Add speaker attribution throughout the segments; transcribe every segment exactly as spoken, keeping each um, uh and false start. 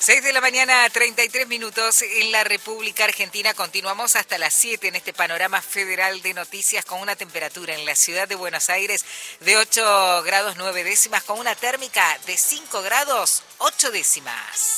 Speaker 1: seis de la mañana, treinta y tres minutos en la República Argentina. Continuamos hasta las siete en este panorama federal de noticias con una temperatura en la ciudad de Buenos Aires de ocho grados nueve décimas, con una térmica de cinco grados ocho décimas.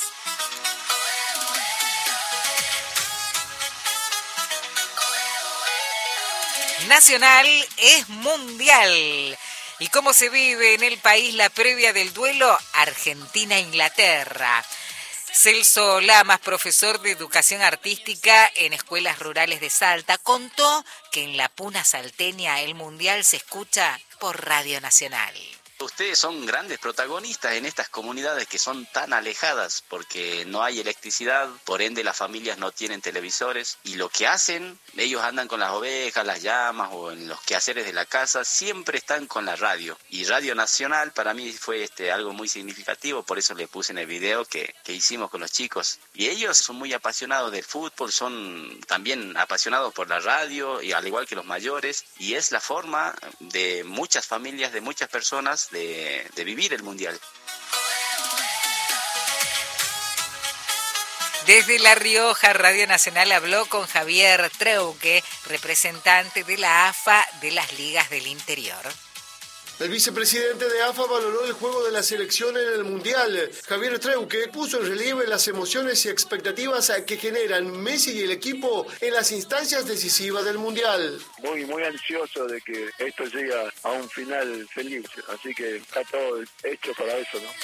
Speaker 1: Nacional es mundial. ¿Y cómo se vive en el país la previa del duelo Argentina-Inglaterra? Celso Lamas, profesor de Educación Artística en escuelas rurales de Salta, contó que en la Puna salteña el mundial se escucha por Radio Nacional.
Speaker 2: Ustedes son grandes protagonistas en estas comunidades que son tan alejadas porque no hay electricidad, por ende las familias no tienen televisores y lo que hacen, ellos andan con las ovejas, las llamas o en los quehaceres de la casa, siempre están con la radio. Y Radio Nacional para mí fue este, algo muy significativo, por eso le puse en el video que, que hicimos con los chicos. Y ellos son muy apasionados del fútbol, son también apasionados por la radio, y al igual que los mayores, y es la forma de muchas familias, de muchas personas, De, de vivir el mundial.
Speaker 1: Desde La Rioja, Radio Nacional habló con Javier Treuque, representante de la A F A de las Ligas del Interior.
Speaker 3: El vicepresidente de A F A valoró el juego de la selección en el Mundial. Javier Treuque puso en relieve las emociones y expectativas que generan Messi y el equipo en las instancias decisivas del Mundial.
Speaker 4: Muy, muy ansioso de que esto llegue a un final feliz, así que está todo hecho para eso, ¿no?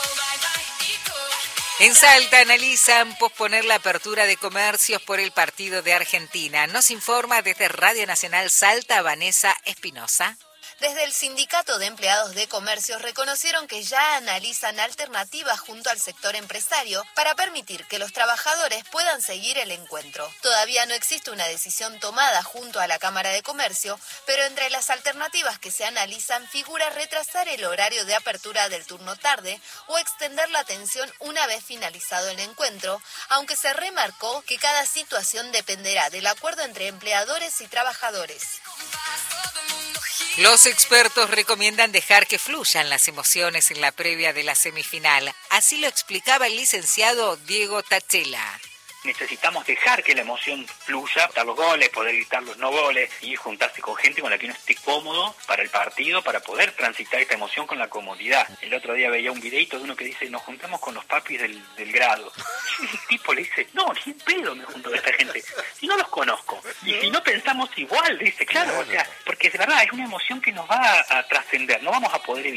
Speaker 1: En Salta analizan posponer la apertura de comercios por el partido de Argentina. Nos informa desde Radio Nacional Salta Vanessa Espinosa.
Speaker 5: Desde el Sindicato de Empleados de Comercios reconocieron que ya analizan alternativas junto al sector empresario para permitir que los trabajadores puedan seguir el encuentro. Todavía no existe una decisión tomada junto a la Cámara de Comercio, pero entre las alternativas que se analizan figura retrasar el horario de apertura del turno tarde o extender la atención una vez finalizado el encuentro, aunque se remarcó que cada situación dependerá del acuerdo entre empleadores y trabajadores.
Speaker 1: Los expertos recomiendan dejar que fluyan las emociones en la previa de la semifinal. Así lo explicaba el licenciado Diego Tachela.
Speaker 6: Necesitamos dejar que la emoción fluya, dar los goles, poder gritar los no goles y juntarse con gente con la que uno esté cómodo para el partido, para poder transitar esta emoción con la comodidad. El otro día veía un videito de uno que dice, nos juntamos con los papis del, del grado. Y el tipo le dice, no, ni en pedo me junto con esta gente, si no los conozco. Y si no pensamos igual, dice, claro, o sea, porque de verdad es una emoción que nos va a, a trascender, no vamos a poder evitar.